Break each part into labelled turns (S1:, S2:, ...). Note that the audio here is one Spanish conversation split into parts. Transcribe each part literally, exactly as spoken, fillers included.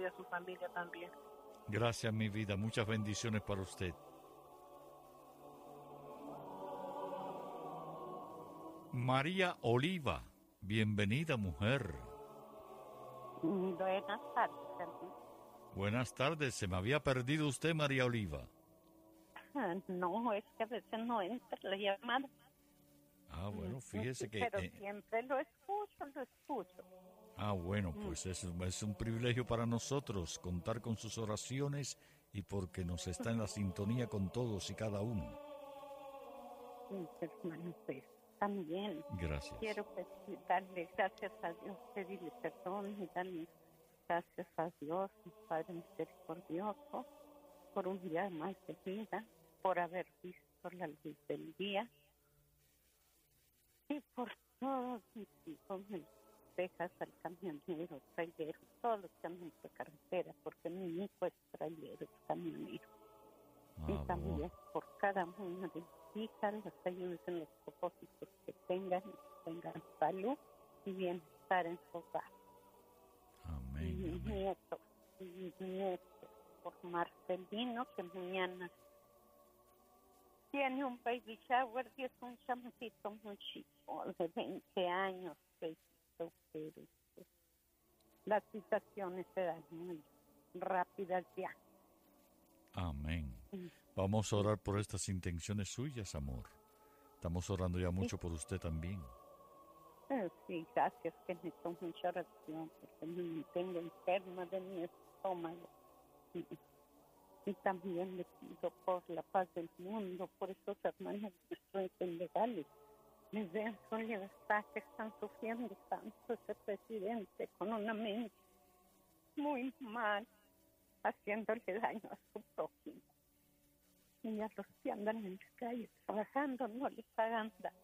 S1: y a su familia también.
S2: Gracias, mi vida. Muchas bendiciones para usted. María Oliva, bienvenida, mujer.
S3: Buenas tardes, hermano.
S2: Buenas tardes. ¿Se me había perdido usted, María Oliva?
S3: No, es que a veces no entra la llamada.
S2: Ah, bueno, fíjese que...
S3: Pero
S2: eh,
S3: siempre lo escucho, lo escucho.
S2: Ah, bueno, pues es, es un privilegio para nosotros contar con sus oraciones y porque nos está en la sintonía con todos y cada uno.
S3: Sí, hermano, pues también
S2: Gracias.
S3: quiero pues, darle gracias a Dios, pedirle perdón y darle gracias a Dios, mi Padre misericordioso, por un día más de vida, por haber visto la luz del día y por todos mis hijos, mis hijas, al camionero, trailero, todos los que andan por carretera, porque mi hijo es trailero, es camionero.
S2: Ah,
S3: Y también
S2: bueno.
S3: por cada una de mis hijas, las ayudes en los propósitos que tengan, que tengan salud y bienestar en su hogar.
S2: Amén,
S3: Y mis
S2: amén.
S3: nietos, y mis nietos, por Marcelino, que mañana tiene un baby shower y es un chamaquito muy chico, de veinte años, bebito, pero pues, las situaciones se dan muy rápidas ya.
S2: Amén. Vamos a orar por estas intenciones suyas, amor. Estamos orando ya mucho por usted también.
S3: Eh, Sí, gracias, que necesito mucha oración, porque me tengo enferma de mi estómago. Y, y también le pido por la paz del mundo, por esos hermanos nuestros ilegales. Les den su libertad, que están sufriendo tanto ese presidente con una mente muy mal, haciéndole daño a su prójimo. Y a los que andan en las calles trabajando no les pagan nada.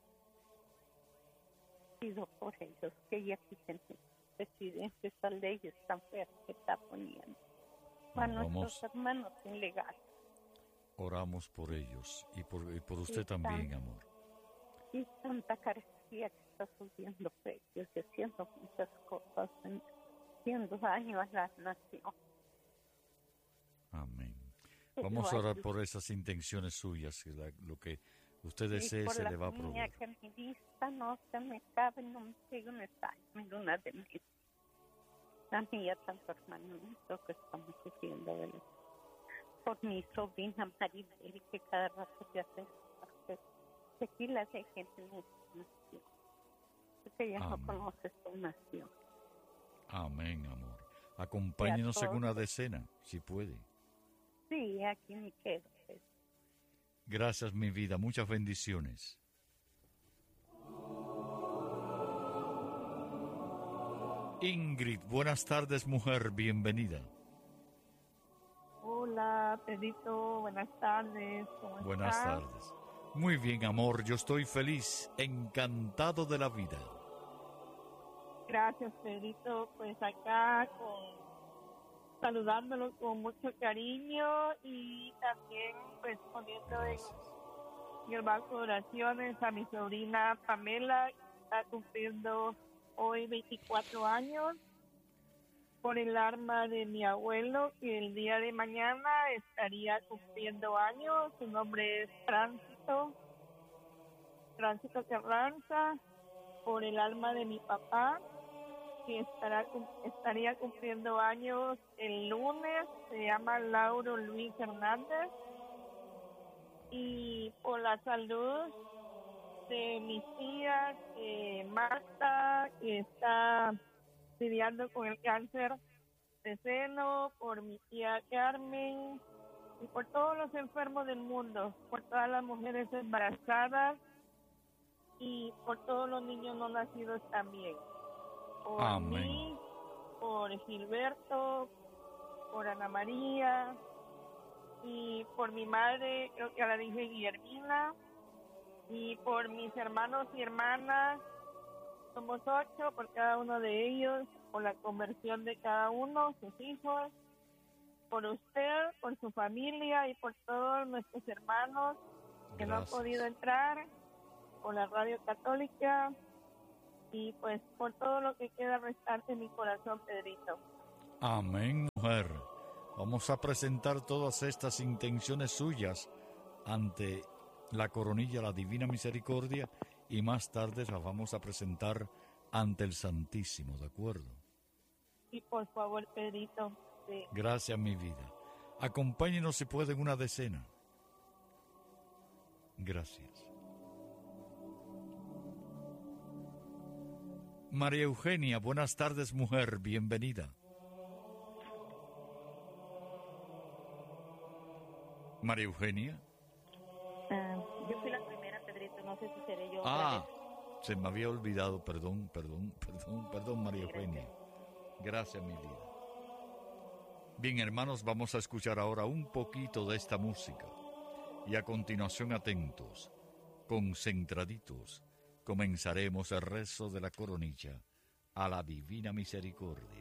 S3: Pido por ellos que ya quiten el presidente esas leyes tan feas que está poniendo para
S2: Vamos.
S3: nuestros hermanos ilegales.
S2: Oramos por ellos y por, y por usted
S3: Sí,
S2: también,
S3: tan-
S2: amor.
S3: Y tanta carestía que está subiendo precios y haciendo muchas cosas, en- haciendo daño a la nación.
S2: Amén.
S3: Sí,
S2: Vamos a orar
S3: ayuda.
S2: por esas intenciones suyas, que la- lo que usted
S3: Y
S2: desee
S3: por
S2: se
S3: la
S2: le va a
S3: niña
S2: proveer.
S3: que mi vista no se me cabe, no me sigue un ensayo, mi luna de miel. La mía, tanto hermano nuestro que estamos sufriendo de la- por mi sobrina Maribel, que cada rato se hace parte de aquí la de gente en nuestra nación, porque ella
S2: Amén.
S3: no conoce su nación.
S2: Amén, amor. Acompáñenos en
S3: todos.
S2: una decena, si puede.
S3: Sí, aquí me quedo. pues.
S2: Gracias, mi vida. Muchas bendiciones. Ingrid, buenas tardes, mujer. Bienvenida.
S4: Hola, Pedrito, buenas tardes. ¿Cómo
S2: Buenas
S4: estás?
S2: tardes. Muy bien, amor. Yo estoy feliz, encantado de la vida.
S4: Gracias, Pedrito. Pues acá con saludándolo con mucho cariño y también pues poniendo en,
S2: Gracias.
S4: en el banco de oraciones a mi sobrina Pamela, que está cumpliendo hoy veinticuatro años, por el alma de mi abuelo, que el día de mañana estaría cumpliendo años. Su nombre es Tránsito, Tránsito Carranza, por el alma de mi papá, que estará estaría cumpliendo años el lunes, se llama Lauro Luis Hernández, y por la salud de mis tías, eh, Marta, que está lidiando con el cáncer de seno, por mi tía Carmen, y por todos los enfermos del mundo, por todas las mujeres embarazadas y por todos los niños no nacidos también. Por
S2: Amén.
S4: mí, por Gilberto, por Ana María y por mi madre, creo que ya la dije, Guillermina, y por mis hermanos y hermanas, somos ocho, por cada uno de ellos, por la conversión de cada uno, sus hijos, por usted, por su familia y por todos nuestros hermanos que no han
S2: Gracias.
S4: podido entrar, por la radio católica y pues por todo lo que queda restante en mi corazón, Pedrito.
S2: Amén, mujer. Vamos a presentar todas estas intenciones suyas ante la coronilla, la Divina Misericordia, y más tarde las vamos a presentar ante el Santísimo, ¿de acuerdo?
S4: Y por favor, Pedrito. Sí.
S2: Gracias, mi vida. Acompáñenos si puede en una decena. Gracias. María Eugenia, buenas tardes, mujer, bienvenida. María Eugenia.
S1: Uh, yo fui la primera, Pedrito, no sé si seré yo.
S2: Ah, se me había olvidado, perdón, perdón, perdón, perdón, María Eugenia. Gracias, mi vida. Bien, hermanos, vamos a escuchar ahora un poquito de esta música. Y a continuación, atentos, concentraditos, comenzaremos el rezo de la coronilla a la Divina Misericordia.